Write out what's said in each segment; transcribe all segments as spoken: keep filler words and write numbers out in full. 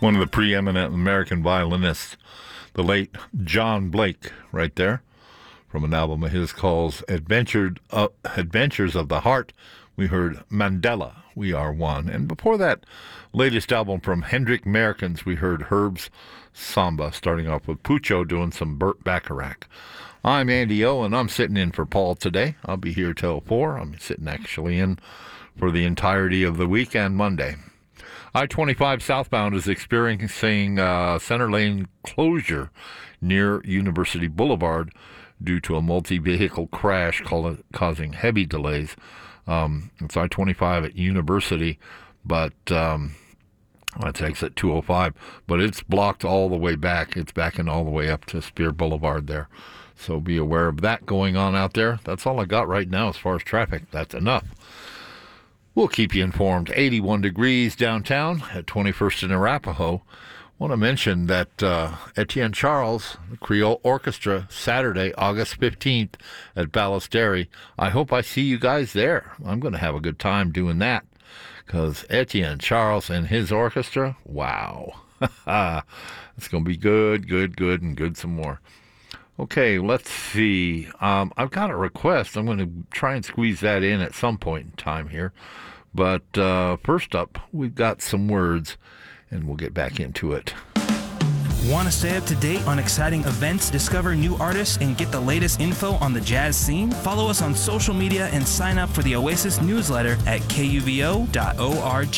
one of the preeminent American violinists, the late John Blake, right there, from an album of his called Adventured, uh, Adventures of the Heart. We heard Mandela, We Are One. And before that latest album from Hendrik Merkens, we heard Herb's Samba, starting off with Pucho doing some Burt Bacharach. I'm Andy O, and I'm sitting in for Paul today. I'll be here till four. I'm sitting actually in for the entirety of the weekend Monday. I twenty-five southbound is experiencing uh, center lane closure near University Boulevard due to a multi-vehicle crash call- causing heavy delays. Um, it's I twenty-five at University, but um, that's exit two oh five, but it's blocked all the way back. It's backing all the way up to Spear Boulevard there. So be aware of that going on out there. That's all I got right now as far as traffic. That's enough. We'll keep you informed. eighty-one degrees downtown at twenty-first and Arapahoe. Want to mention that uh, Etienne Charles, the Creole Orchestra, Saturday, August fifteenth at Ballestery. I hope I see you guys there. I'm going to have a good time doing that because Etienne Charles and his orchestra, wow. It's going to be good, good, good, and good some more. Okay, let's see. Um, I've got a request. I'm going to try and squeeze that in at some point in time here. But uh, first up, we've got some words, and we'll get back into it. Want to stay up to date on exciting events, discover new artists, and get the latest info on the jazz scene? Follow us on social media and sign up for the Oasis newsletter at K U V O dot org.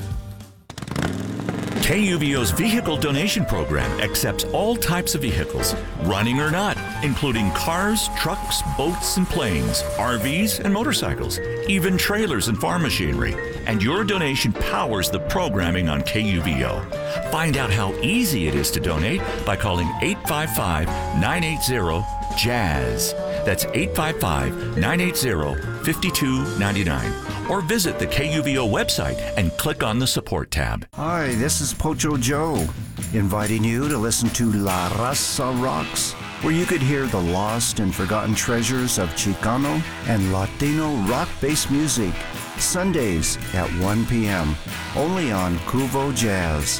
K U V O's vehicle donation program accepts all types of vehicles, running or not, including cars, trucks, boats, and planes, R Vs, and motorcycles, even trailers and farm machinery. And your donation powers the programming on K U V O. Find out how easy it is to donate by calling eight five five, nine eight zero, jazz. That's eight five five, nine eight zero, five two nine nine. Or visit the K U V O website and click on the support tab. Hi, this is Pocho Joe, inviting you to listen to La Raza Rocks, where you could hear the lost and forgotten treasures of Chicano and Latino rock-based music, Sundays at one p.m., only on Cuvo Jazz.